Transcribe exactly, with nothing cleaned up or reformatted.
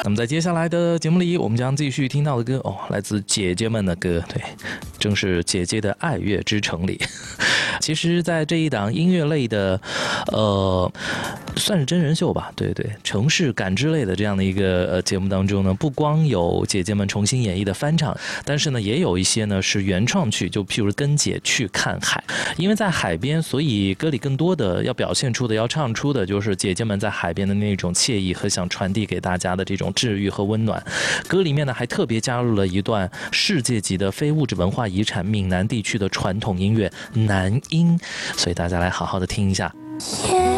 那么在接下来的节目里，我们将继续听到的歌哦，来自姐姐们的歌，对，正是姐姐的爱乐之城里。其实在这一档音乐类的呃算是真人秀吧，对对，城市感知类的这样的一个呃节目当中呢，不光有姐姐们重新演绎的翻唱，但是呢也有一些呢是原创曲，就譬如跟姐去看海。因为在海边，所以歌里更多的要表现出的要唱出的就是姐姐们在海边的那种惬意和想传递给大家的这种治愈和温暖。歌里面呢还特别加入了一段世界级的非物质文化遗产闽南地区的传统音乐南音，所以大家来好好的听一下。 夜